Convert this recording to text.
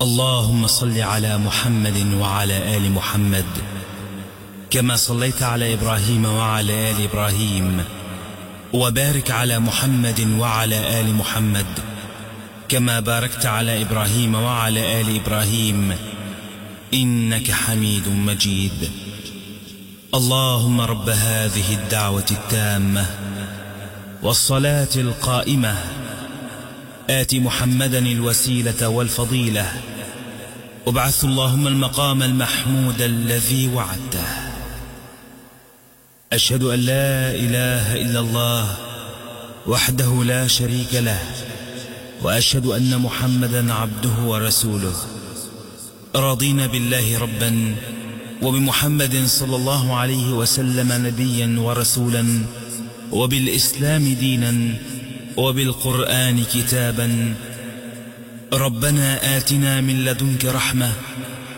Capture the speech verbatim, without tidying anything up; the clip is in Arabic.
اللهم صل على محمد وعلى آل محمد كما صليت على إبراهيم وعلى آل إبراهيم، وبارك على محمد وعلى آل محمد كما باركت على إبراهيم وعلى آل إبراهيم إنك حميد مجيد. اللهم رب هذه الدعوة التامة والصلاة القائمة آت محمدا الوسيلة والفضيلة وابعث اللهم المقام المحمود الذي وعدته. أشهد أن لا إله إلا الله وحده لا شريك له، وأشهد أن محمدا عبده ورسوله. رضينا بالله ربا وبمحمد صلى الله عليه وسلم نبيا ورسولا، وبالإسلام دينا، وبالقرآن كتابا. ربنا آتنا من لدنك رحمة